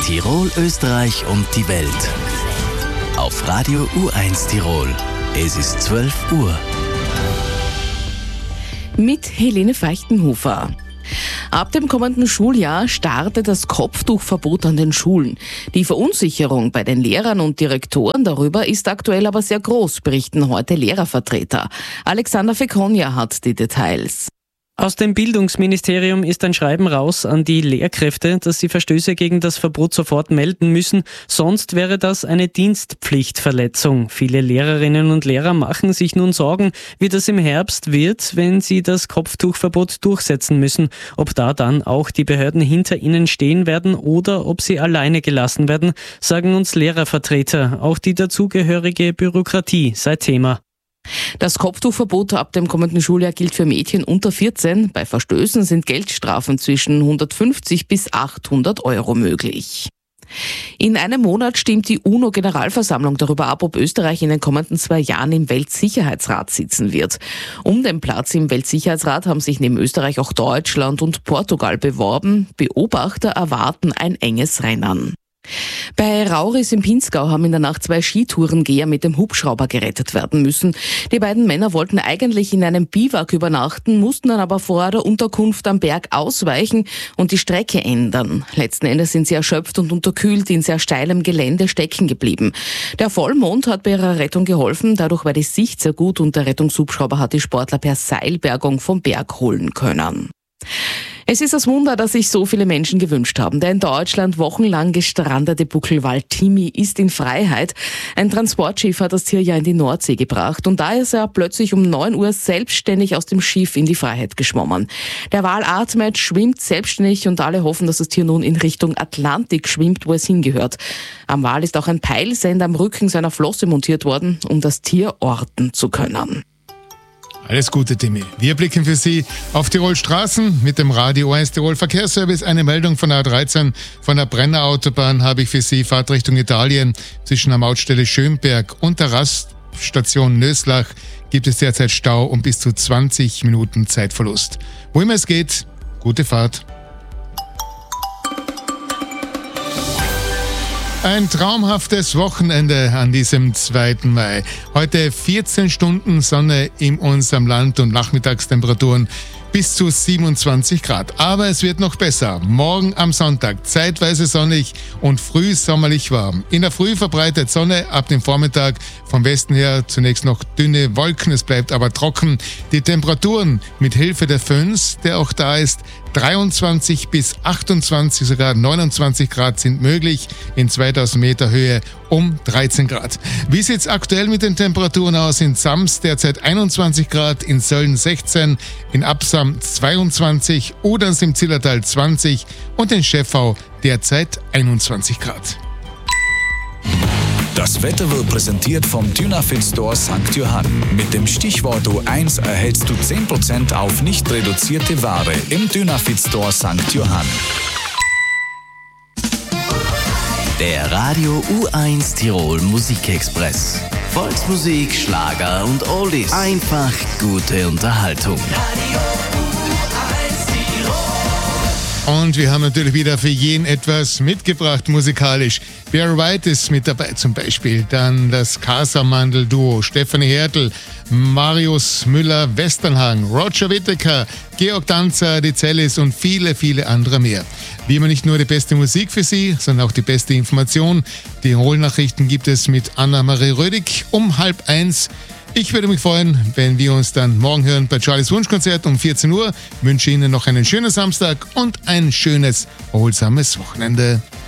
Tirol, Österreich und die Welt. Auf Radio U1 Tirol. Es ist 12 Uhr. Mit Helene Feichtenhofer. Ab dem kommenden Schuljahr startet das Kopftuchverbot an den Schulen. Die Verunsicherung bei den Lehrern und Direktoren darüber ist aktuell aber sehr groß, berichten heute Lehrervertreter. Alexander Fekonja hat die Details. Aus dem Bildungsministerium ist ein Schreiben raus an die Lehrkräfte, dass sie Verstöße gegen das Verbot sofort melden müssen, sonst wäre das eine Dienstpflichtverletzung. Viele Lehrerinnen und Lehrer machen sich nun Sorgen, wie das im Herbst wird, wenn sie das Kopftuchverbot durchsetzen müssen, ob da dann auch die Behörden hinter ihnen stehen werden oder ob sie alleine gelassen werden, sagen uns Lehrervertreter. Auch die dazugehörige Bürokratie sei Thema. Das Kopftuchverbot ab dem kommenden Schuljahr gilt für Mädchen unter 14. Bei Verstößen sind Geldstrafen zwischen 150 bis 800 Euro möglich. In einem Monat stimmt die UNO-Generalversammlung darüber ab, ob Österreich in den kommenden 2 Jahren im Weltsicherheitsrat sitzen wird. Um den Platz im Weltsicherheitsrat haben sich neben Österreich auch Deutschland und Portugal beworben. Beobachter erwarten ein enges Rennen. Bei Rauris im Pinzgau haben in der Nacht 2 Skitourengeher mit dem Hubschrauber gerettet werden müssen. Die beiden Männer wollten eigentlich in einem Biwak übernachten, mussten dann aber vor der Unterkunft am Berg ausweichen und die Strecke ändern. Letzten Endes sind sie erschöpft und unterkühlt in sehr steilem Gelände stecken geblieben. Der Vollmond hat bei ihrer Rettung geholfen, dadurch war die Sicht sehr gut und der Rettungshubschrauber hat die Sportler per Seilbergung vom Berg holen können. Es ist das Wunder, das sich so viele Menschen gewünscht haben. Der in Deutschland wochenlang gestrandete Buckelwal Timmy ist in Freiheit. Ein Transportschiff hat das Tier ja in die Nordsee gebracht und da ist er plötzlich um 9 Uhr selbstständig aus dem Schiff in die Freiheit geschwommen. Der Wal atmet, schwimmt selbstständig und alle hoffen, dass das Tier nun in Richtung Atlantik schwimmt, wo es hingehört. Am Wal ist auch ein Peilsender am Rücken seiner Flosse montiert worden, um das Tier orten zu können. Alles Gute, Timmy. Wir blicken für Sie auf Tirol Straßen mit dem Radio U1 Tirol Verkehrsservice. Eine Meldung von der A13 von der Brennerautobahn habe ich für Sie. Fahrt Richtung Italien. Zwischen der Mautstelle Schönberg und der Raststation Nöslach gibt es derzeit Stau und bis zu 20 Minuten Zeitverlust. Wo immer es geht, gute Fahrt. Ein traumhaftes Wochenende an diesem 2. Mai. Heute 14 Stunden Sonne in unserem Land und Nachmittagstemperaturen bis zu 27 Grad. Aber es wird noch besser. Morgen am Sonntag zeitweise sonnig und früh sommerlich warm. In der Früh verbreitet Sonne, ab dem Vormittag vom Westen her zunächst noch dünne Wolken. Es bleibt aber trocken. Die Temperaturen mit Hilfe der Föhns, der auch da ist, 23 bis 28, sogar 29 Grad sind möglich, in 2000 Meter Höhe um 13 Grad. Wie sieht es aktuell mit den Temperaturen aus? In Sams derzeit 21 Grad, in Sölln 16, in Absam 22, Oderns im Zillertal 20 und in Schäffau derzeit 21 Grad. Das Wetter wird präsentiert vom Dynafit Store St. Johann. Mit dem Stichwort U1 erhältst du 10% auf nicht reduzierte Ware im Dynafit Store St. Johann. Der Radio U1 Tirol Musikexpress. Volksmusik, Schlager und Oldies. Einfach gute Unterhaltung. Radio U1 Tirol. Und wir haben natürlich wieder für jeden etwas mitgebracht musikalisch. Barry White ist mit dabei zum Beispiel. Dann das Casamandel-Duo, Stefanie Hertel, Marius Müller-Westernhagen, Roger Whittaker, Georg Danzer, die Zellis und viele, viele andere mehr. Wie immer nicht nur die beste Musik für Sie, sondern auch die beste Information. Die Tirol-Nachrichten gibt es mit Anna-Marie Rödig um 12:30. Ich würde mich freuen, wenn wir uns dann morgen hören bei Charlies Wunschkonzert um 14 Uhr. Ich wünsche Ihnen noch einen schönen Samstag und ein schönes, erholsames Wochenende.